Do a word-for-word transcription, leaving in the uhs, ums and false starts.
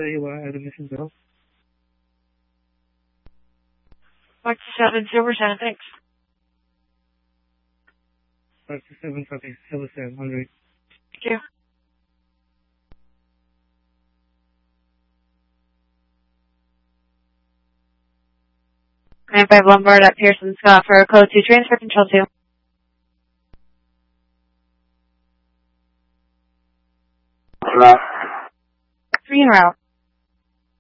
say you are at a mission bill. Mark seven, Silver Sound, thanks. Mark seven, copy, Silver Sound, on route. Thank you. nine five Lombard at Pearson Scott for code two, transfer control two. Route. Three en route.